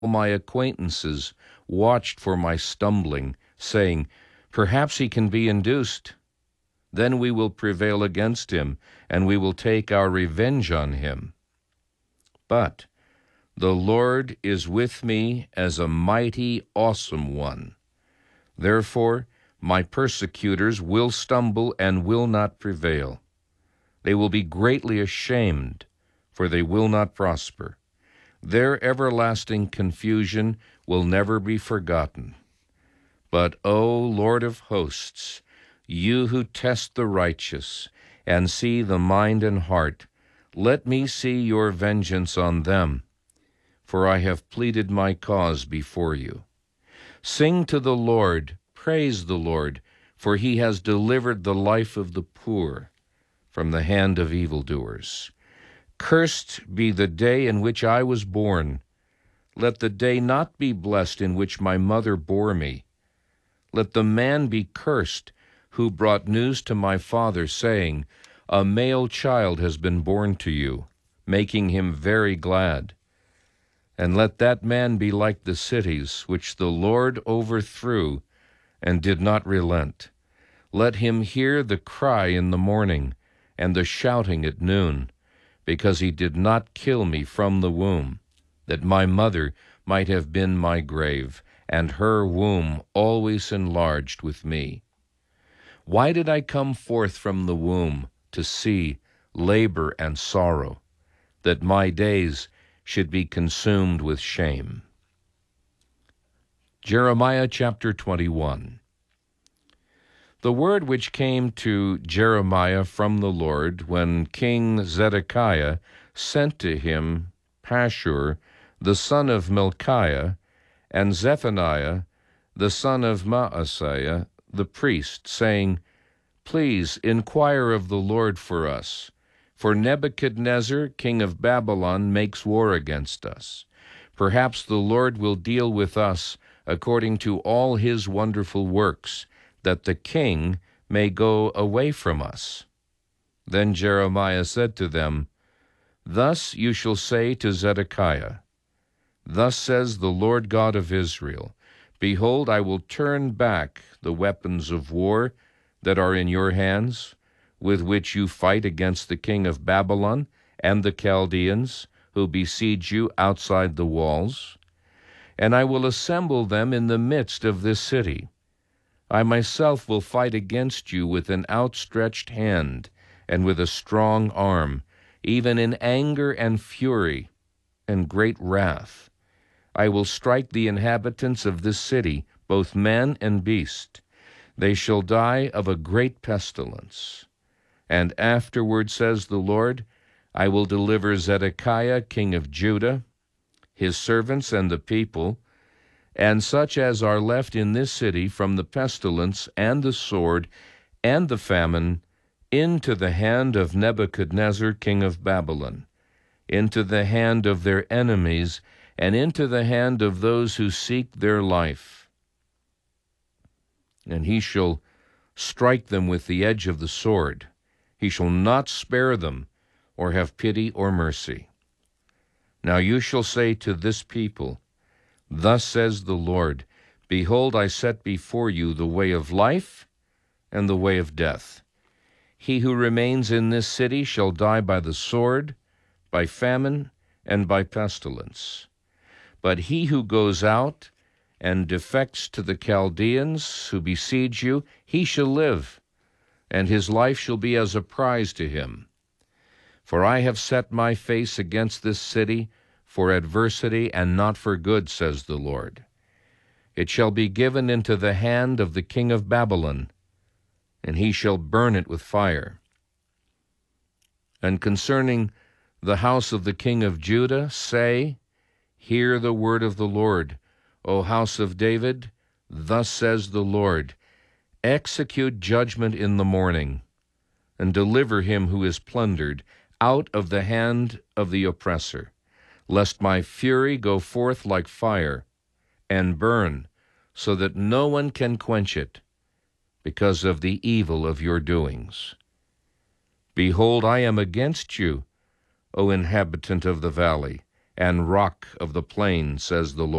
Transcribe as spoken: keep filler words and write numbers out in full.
my acquaintances watched for my stumbling, saying, "Perhaps he can be induced. Then we will prevail against him, and we will take our revenge on him." But the Lord is with me as a mighty, awesome one. Therefore, my persecutors will stumble and will not prevail. They will be greatly ashamed, for they will not prosper. Their everlasting confusion will never be forgotten. But, O Lord of hosts, you who test the righteous and see the mind and heart, let me see your vengeance on them, for I have pleaded my cause before you. Sing to the Lord, praise the Lord, for he has delivered the life of the poor from the hand of evildoers. Cursed be the day in which I was born. Let the day not be blessed in which my mother bore me. Let the man be cursed who brought news to my father, saying, "A male child has been born to you," making him very glad. And let that man be like the cities which the Lord overthrew and did not relent. Let him hear the cry in the morning and the shouting at noon, because he did not kill me from the womb, that my mother might have been my grave, and her womb always enlarged with me. Why did I come forth from the womb to see labor and sorrow, that my days should be consumed with shame? Jeremiah chapter twenty-one. The word which came to Jeremiah from the Lord when King Zedekiah sent to him Pashur, the son of Milchiah, and Zephaniah, the son of Maaseiah, the priest, saying, "Please inquire of the Lord for us, for Nebuchadnezzar, king of Babylon, makes war against us. Perhaps the Lord will deal with us according to all his wonderful works, that the king may go away from us." Then Jeremiah said to them, "Thus you shall say to Zedekiah, Thus says the Lord God of Israel, Behold, I will turn back the weapons of war that are in your hands, with which you fight against the king of Babylon and the Chaldeans, who besiege you outside the walls, and I will assemble them in the midst of this city. I myself will fight against you with an outstretched hand and with a strong arm, even in anger and fury and great wrath. I will strike the inhabitants of this city, both man and beast. They shall die of a great pestilence. And afterward, says the Lord, I will deliver Zedekiah, king of Judah, his servants and the people, and such as are left in this city from the pestilence and the sword and the famine, into the hand of Nebuchadnezzar, king of Babylon, into the hand of their enemies, and into the hand of those who seek their life. And he shall strike them with the edge of the sword. He shall not spare them, or have pity or mercy. Now you shall say to this people, Thus says the Lord, Behold, I set before you the way of life and the way of death. He who remains in this city shall die by the sword, by famine, and by pestilence. But he who goes out and defects to the Chaldeans who besiege you, he shall live, and his life shall be as a prize to him. For I have set my face against this city for adversity and not for good, says the Lord. It shall be given into the hand of the king of Babylon, and he shall burn it with fire. And concerning the house of the king of Judah, say, Hear the word of the Lord, O house of David, thus says the Lord, Execute judgment in the morning, and deliver him who is plundered out of the hand of the oppressor, lest my fury go forth like fire, and burn, so that no one can quench it, because of the evil of your doings. Behold, I am against you, O inhabitant of the valley, and rock of the plain, says the Lord.